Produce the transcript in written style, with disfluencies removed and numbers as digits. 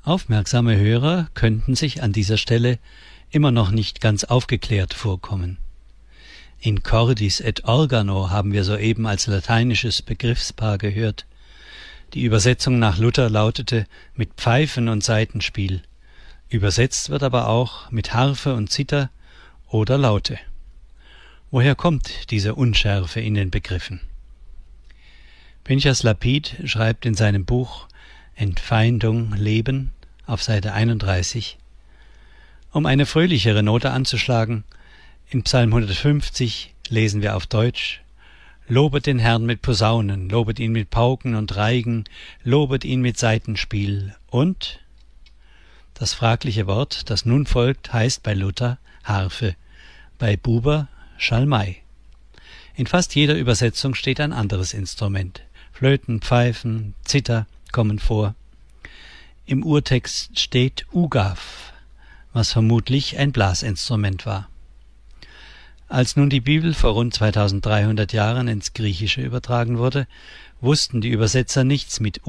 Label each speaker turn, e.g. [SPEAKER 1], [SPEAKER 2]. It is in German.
[SPEAKER 1] Aufmerksame Hörer könnten sich an dieser Stelle immer noch nicht ganz aufgeklärt vorkommen. In cordis et organo haben wir soeben als lateinisches Begriffspaar gehört. Die Übersetzung nach Luther lautete mit Pfeifen und Saitenspiel. Übersetzt wird aber auch mit Harfe und Zither oder Laute. Woher kommt diese Unschärfe in den Begriffen? Pinchas Lapid schreibt in seinem Buch Entfeindung Leben auf Seite 31, um eine fröhlichere Note anzuschlagen, in Psalm 150 lesen wir auf Deutsch: Lobet den Herrn mit Posaunen, lobet ihn mit Pauken und Reigen, lobet ihn mit Saitenspiel. Und das fragliche Wort, das nun folgt, heißt bei Luther Harfe, bei Buber Schalmei. In fast jeder Übersetzung steht ein anderes Instrument. Flöten, Pfeifen, Zither kommen vor. Im Urtext steht Ugav, was vermutlich ein Blasinstrument war. Als nun die Bibel vor rund 2300 Jahren ins Griechische übertragen wurde, wussten die Übersetzer nichts mit